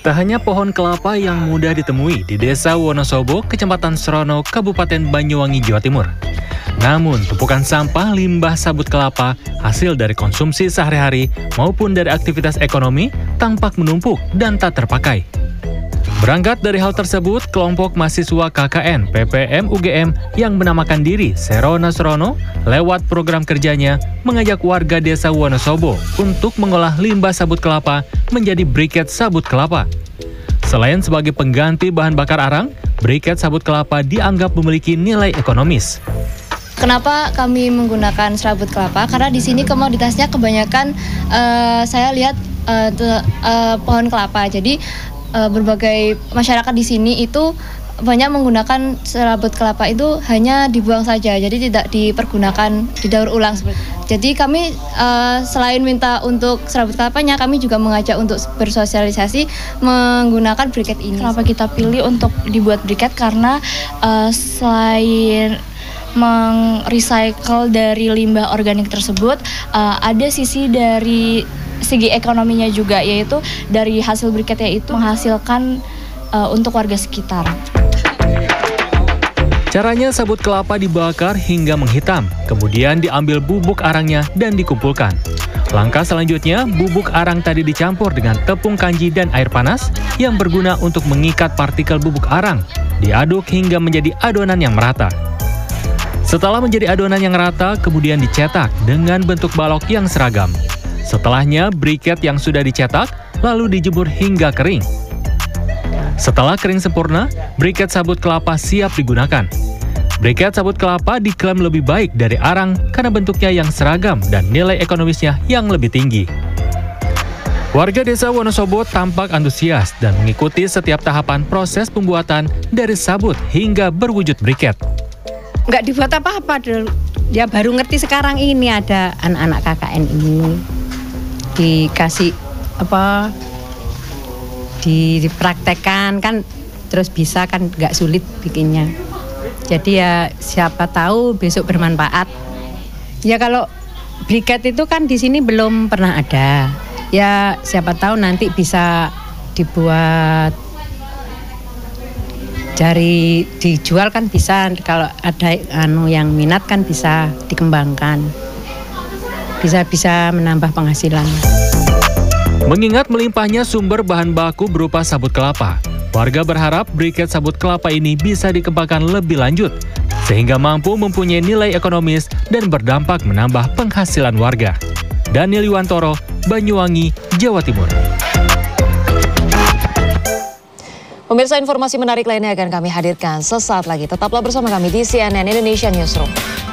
Tak hanya pohon kelapa yang mudah ditemui di Desa Wonosobo, Kecamatan Srono, Kabupaten Banyuwangi, Jawa Timur. Namun, tumpukan sampah limbah sabut kelapa hasil dari konsumsi sehari-hari maupun dari aktivitas ekonomi tampak menumpuk dan tak terpakai. Berangkat dari hal tersebut, kelompok mahasiswa KKN PPM UGM yang menamakan diri Serona Srono lewat program kerjanya mengajak warga Desa Wonosobo untuk mengolah limbah sabut kelapa menjadi briket sabut kelapa. Selain sebagai pengganti bahan bakar arang, briket sabut kelapa dianggap memiliki nilai ekonomis. Kenapa kami menggunakan serabut kelapa? Karena di sini komoditasnya kebanyakan saya lihat pohon kelapa. Jadi berbagai masyarakat di sini itu banyak menggunakan serabut kelapa itu hanya dibuang saja, jadi tidak dipergunakan, didaur ulang. Jadi kami selain minta untuk serabut kelapanya, kami juga mengajak untuk bersosialisasi menggunakan briket ini. Kenapa kita pilih untuk dibuat briket? Karena selain recycle dari limbah organik tersebut, ada segi ekonominya juga, yaitu dari hasil briketnya itu menghasilkan untuk warga sekitar. Caranya, sabut kelapa dibakar hingga menghitam, kemudian diambil bubuk arangnya dan dikumpulkan. Langkah selanjutnya, bubuk arang tadi dicampur dengan tepung kanji dan air panas yang berguna untuk mengikat partikel bubuk arang, diaduk hingga menjadi adonan yang merata. Setelah menjadi adonan yang rata, kemudian dicetak dengan bentuk balok yang seragam. Setelahnya, briket yang sudah dicetak lalu dijemur hingga kering. Setelah kering sempurna, briket sabut kelapa siap digunakan. Briket sabut kelapa diklaim lebih baik dari arang karena bentuknya yang seragam dan nilai ekonomisnya yang lebih tinggi. Warga Desa Wonosobo tampak antusias dan mengikuti setiap tahapan proses pembuatan dari sabut hingga berwujud briket. Nggak dibuat apa-apa, dia baru ngerti sekarang ini ada anak-anak KKN ini. Dikasih dipraktekkan kan, terus bisa kan, nggak sulit bikinnya. Jadi ya siapa tahu besok bermanfaat. Ya kalau briket itu kan di sini belum pernah ada. Ya siapa tahu nanti bisa dibuat dijual kan bisa, kalau ada yang minat kan bisa dikembangkan. Bisa menambah penghasilan. Mengingat melimpahnya sumber bahan baku berupa sabut kelapa, warga berharap briket sabut kelapa ini bisa dikembangkan lebih lanjut, sehingga mampu mempunyai nilai ekonomis dan berdampak menambah penghasilan warga. Daniel Yuwantoro, Banyuwangi, Jawa Timur. Pemirsa, informasi menarik lainnya akan kami hadirkan sesaat lagi. Tetaplah bersama kami di CNN Indonesia Newsroom.